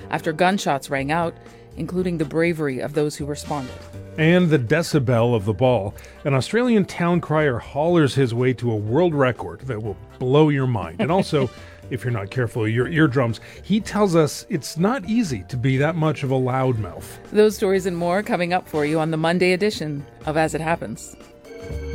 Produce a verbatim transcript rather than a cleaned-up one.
after gunshots rang out, including the bravery of those who responded. And the decibel of the ball. An Australian town crier hollers his way to a world record that will blow your mind. And also, if you're not careful, your eardrums. He tells us it's not easy to be that much of a loudmouth. Those stories and more coming up for you on the Monday edition of As It Happens.